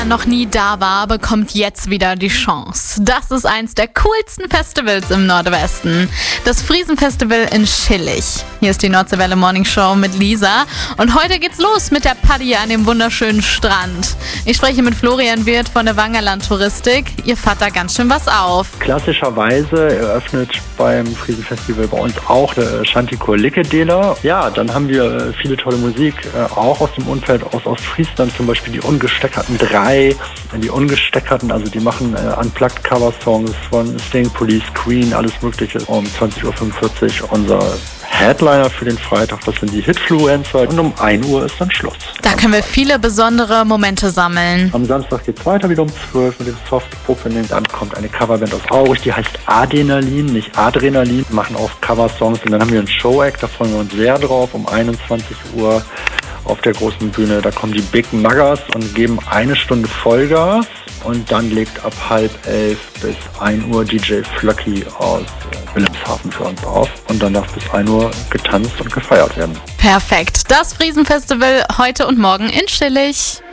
noch nie da war, bekommt jetzt wieder die Chance. Das ist eins der coolsten Festivals im Nordwesten. Das Friesenfestival in Schillig. Hier ist die Nordseewelle Morning Show mit Lisa. Und heute geht's los mit der Party an dem wunderschönen Strand. Ich spreche mit Florian Wirth von der Wangerland Touristik. Ihr fahrt da ganz schön was auf. Klassischerweise eröffnet beim Friesenfestival bei uns auch der Chanticoor Lickedeler. Ja, dann haben wir viele tolle Musik, auch aus dem Umfeld aus Ostfriesland, zum Beispiel die Ungesteckerten 3. Die Ungesteckerten, also die machen Unplugged Cover-Songs von Sting, Police, Queen, alles mögliche. Um 20.45 Uhr unser Headliner für den Freitag, das sind die Hitfluencer. Und um 1 Uhr ist dann Schluss. Da können wir viele besondere Momente sammeln. Am Samstag geht es weiter wieder um 12 mit dem Soft Opening. Dann kommt eine Coverband aus Aurich, die heißt Adrenalin, nicht Adrenalin. Die machen auch Coversongs und dann haben wir einen Show-Act, da freuen wir uns sehr drauf, um 21 Uhr. Auf der großen Bühne, da kommen die Big Muggers und geben 1 Stunde Vollgas und dann legt ab 10:30 bis 1 Uhr DJ Flöcki aus Wilhelmshaven für uns auf und dann darf bis 1 Uhr getanzt und gefeiert werden. Perfekt. Das Friesenfestival heute und morgen in Schillig.